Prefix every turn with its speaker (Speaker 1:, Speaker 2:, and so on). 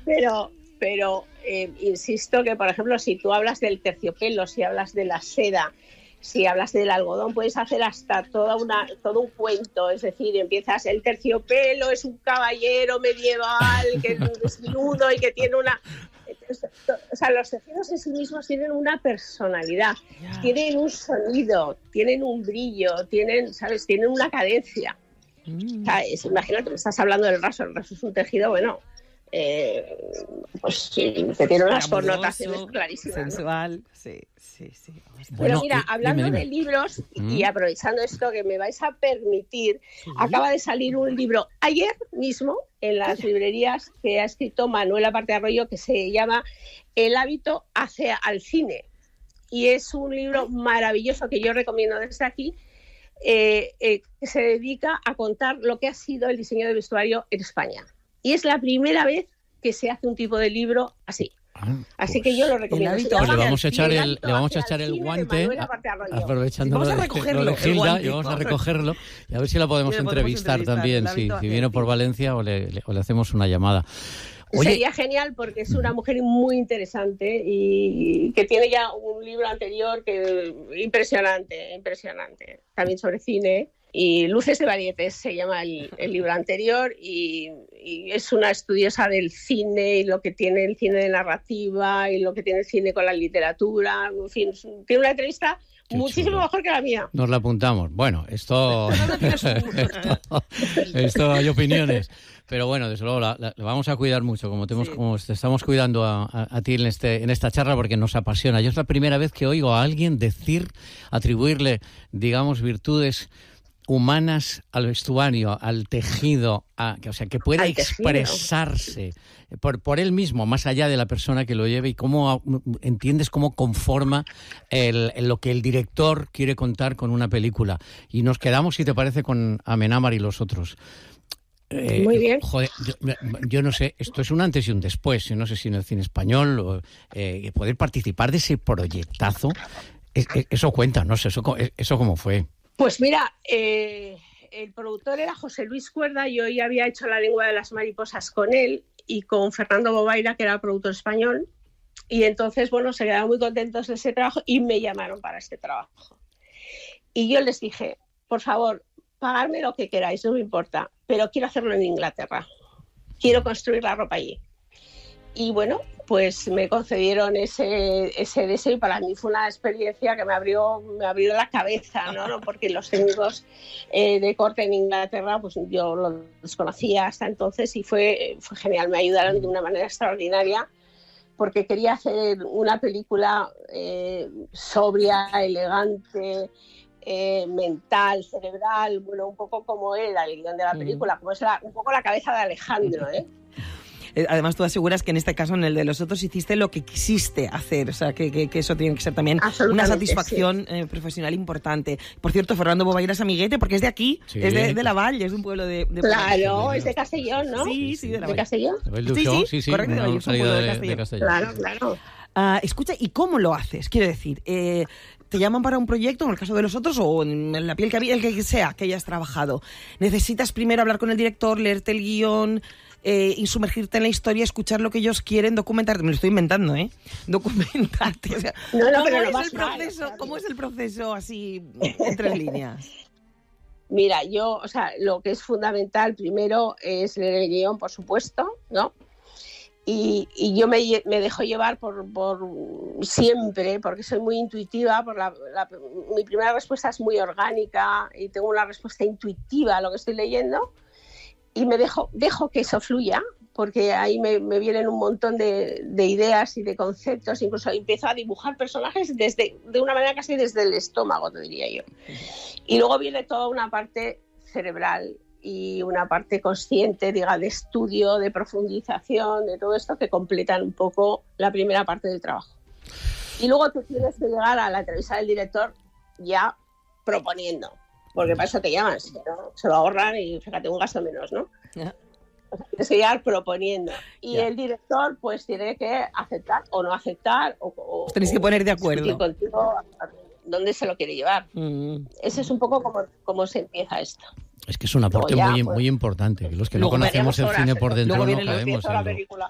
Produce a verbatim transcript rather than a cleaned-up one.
Speaker 1: Pero, pero eh, insisto que, por ejemplo, si tú hablas del terciopelo, si hablas de la seda, si hablas del algodón, puedes hacer hasta toda una, todo un cuento. Es decir, empiezas, el terciopelo es un caballero medieval que es desnudo y que tiene una... O sea, los tejidos en sí mismos tienen una personalidad, yeah. tienen un sonido, tienen un brillo, tienen, ¿sabes? Tienen una cadencia. Mm. ¿Sabes? Imagínate, me estás hablando del raso. El raso es un tejido, bueno, eh, pues sí, que tiene unas connotaciones clarísimas.
Speaker 2: Sensual, ¿no? sí, sí, sí.
Speaker 1: Pero bueno, mira, hablando dime, dime. de libros mm. y aprovechando esto que me vais a permitir, ¿sí? acaba de salir un libro ayer mismo en las librerías que ha escrito Manuel Aparte Arroyo, que se llama El hábito hacia al cine. Y es un libro maravilloso que yo recomiendo desde aquí, eh, eh, que se dedica a contar lo que ha sido el diseño de vestuario en España. Y es la primera vez que se hace un tipo de libro así. Ah, así pues, que yo lo recomiendo.
Speaker 3: Pues le vamos a echar el, le vamos a echar el guante, aprovechando lo de, lo de Gilda, y vamos a recogerlo y a ver si la podemos, entrevistar, entrevistar también, si, si viene por Valencia o le, le, o le hacemos una llamada.
Speaker 1: Oye, sería genial porque es una mujer muy interesante y que tiene ya un libro anterior que impresionante, impresionante, también sobre cine. Y Luces de Varietés se llama el, el libro anterior y, y es una estudiosa del cine y lo que tiene el cine de narrativa y lo que tiene el cine con la literatura. En fin, tiene una entrevista Qué muchísimo chulo. Mejor que la mía.
Speaker 3: Nos la apuntamos. Bueno, esto... esto, esto hay opiniones. Pero bueno, desde luego la, la, la vamos a cuidar mucho, como te, hemos, sí. como te estamos cuidando a, a, a ti en, este, en esta charla, porque nos apasiona. Yo es la primera vez que oigo a alguien decir, atribuirle, digamos, virtudes humanas al vestuario, al tejido, a, o sea, que pueda expresarse por, por él mismo, más allá de la persona que lo lleve, y cómo entiendes cómo conforma el, el, lo que el director quiere contar con una película. Y nos quedamos, si te parece, con Amenábar y los otros.
Speaker 1: Eh, Muy bien.
Speaker 3: Joder, yo, yo no sé, esto es un antes y un después, no sé si en el cine español, o, eh, poder participar de ese proyectazo, es, es, eso cuenta, no sé, eso, eso cómo fue.
Speaker 1: Pues mira, eh, el productor era José Luis Cuerda, yo ya había hecho La lengua de las mariposas con él y con Fernando Bobaira, que era el productor español, y entonces, bueno, se quedaron muy contentos de ese trabajo y me llamaron para este trabajo. Y yo les dije, por favor, pagadme lo que queráis, no me importa, pero quiero hacerlo en Inglaterra, quiero construir la ropa allí. Y bueno, pues me concedieron ese, ese deseo y para mí fue una experiencia que me abrió, me abrió la cabeza, ¿no? Porque los técnicos eh, de corte en Inglaterra, pues yo los desconocía hasta entonces y fue, fue genial, me ayudaron de una manera extraordinaria porque quería hacer una película eh, sobria, elegante, eh, mental, cerebral, bueno, un poco como era el guión de la película, como es la, un poco la cabeza de Alejandro, ¿eh?
Speaker 2: Además, tú aseguras que en este caso, en el de los otros, hiciste lo que quisiste hacer. O sea, que, que, que eso tiene que ser también una satisfacción sí. eh, profesional importante. Por cierto, Fernando Bobaira es amiguete porque es de aquí, sí. es de, de La Valle, es de un pueblo de... de
Speaker 1: claro, es de Castellón, ¿no?
Speaker 2: Sí, sí, de La Valle.
Speaker 1: ¿De Castellón?
Speaker 3: Sí, sí, sí, sí,
Speaker 2: correcto,
Speaker 3: no,
Speaker 2: es un pueblo de, de Castellón.
Speaker 3: De Castellón.
Speaker 1: Claro, claro.
Speaker 2: Uh, escucha, ¿y cómo lo haces? Quiero decir, eh, ¿te llaman para un proyecto, en el caso de los otros, o en la piel que había, el que sea que hayas trabajado? ¿Necesitas primero hablar con el director, leerte el guión, eh, y sumergirte en la historia, escuchar lo que ellos quieren, documentarte? Me lo estoy inventando, ¿eh? Documentarte. O sea,
Speaker 1: no, no,
Speaker 2: ¿cómo,
Speaker 1: pero
Speaker 2: es
Speaker 1: no
Speaker 2: el proceso,
Speaker 1: mal,
Speaker 2: ¿Cómo es el proceso así, en tres líneas?
Speaker 1: Mira, yo, o sea, lo que es fundamental primero es leer el guión, por supuesto, ¿no? Y, y yo me, me dejo llevar por, por siempre, porque soy muy intuitiva, por la, la, mi primera respuesta es muy orgánica y tengo una respuesta intuitiva a lo que estoy leyendo y me dejo, dejo que eso fluya, porque ahí me, me vienen un montón de, de ideas y de conceptos, incluso empiezo a dibujar personajes desde, de una manera casi desde el estómago, te diría yo. Y luego viene toda una parte cerebral y una parte consciente, diga, de estudio, de profundización, de todo esto que completan un poco la primera parte del trabajo. Y luego tú tienes que llegar a la entrevista del director ya proponiendo, porque para eso te llaman, si no, se lo ahorran y fíjate, un gasto menos, ¿no? Yeah. O sea, tienes que llegar proponiendo. Y yeah. el director pues tiene que aceptar o no aceptar. O, o,
Speaker 2: Os tenéis que poner de acuerdo.
Speaker 1: Contigo dónde se lo quiere llevar. Mm. Ese es un poco como, como se empieza esto.
Speaker 3: Es que es un aporte ya, muy, pues, muy importante. Los que no conocemos el cine por dentro no cabemos en lo,